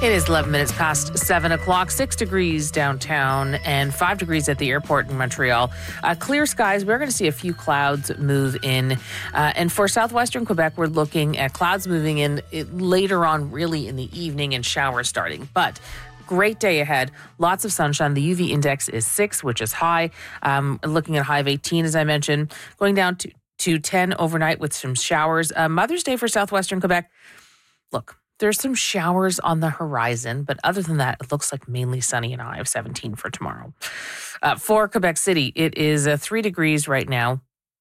It is 11 minutes past 7 o'clock, 6 degrees downtown and 5 degrees at the airport in Montreal. Clear skies. We're going to see a few clouds move in. And for southwestern Quebec, we're looking at clouds moving in later on, really in the evening, and showers starting. But great day ahead. Lots of sunshine. The UV index is 6, which is high. Looking at a high of 18, as I mentioned, going down to 10 overnight with some showers. Mother's Day for southwestern Quebec. Look, there's some showers on the horizon, but other than that, it looks like mainly sunny and a high of 17 for tomorrow. For Quebec City, it is 3 degrees right now.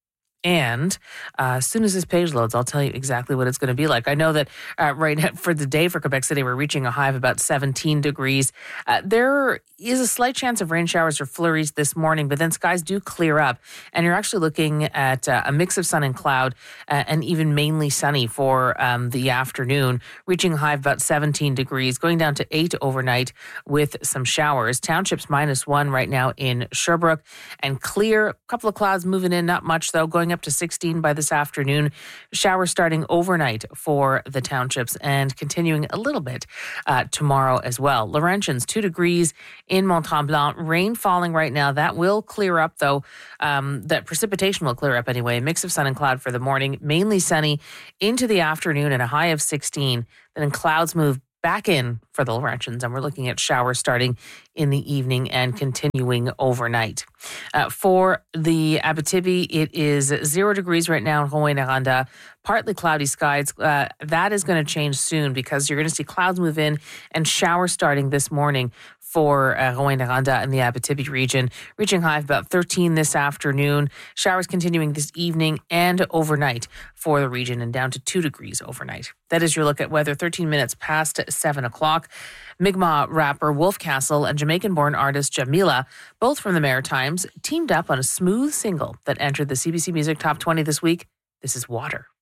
And as soon as this page loads, I'll tell you exactly what it's going to be like. I know that right now for the day for Quebec City, we're reaching a high of about 17 degrees. There is a slight chance of rain showers or flurries this morning, but then skies do clear up. And you're actually looking at a mix of sun and cloud and even mainly sunny for the afternoon, reaching a high of about 17 degrees, going down to 8 overnight with some showers. Townships -1 right now in Sherbrooke and clear. A couple of clouds moving in, not much though, going up to 16 by this afternoon. Showers starting overnight for the townships and continuing a little bit tomorrow as well. Laurentians, 2 degrees in Mont-Tremblant. Rain falling right now. That will clear up though. That precipitation will clear up anyway. A mix of sun and cloud for the morning. Mainly sunny into the afternoon and a high of 16. Then clouds move back in for the Laurentians, and we're looking at showers starting in the evening and continuing overnight. For the Abitibi, it is 0 degrees right now in Rouyn-Noranda. Partly cloudy skies. That is going to change soon because you're going to see clouds move in and showers starting this morning for Rouyn-Noranda and the Abitibi region, reaching high of about 13 this afternoon. Showers continuing this evening and overnight for the region and down to 2 degrees overnight. That is your look at weather, 13 minutes past 7 o'clock. Mi'kmaq rapper Wolf Castle and Jamaican-born artist Jamila, both from the Maritimes, teamed up on a smooth single that entered the CBC Music Top 20 this week. This is Water.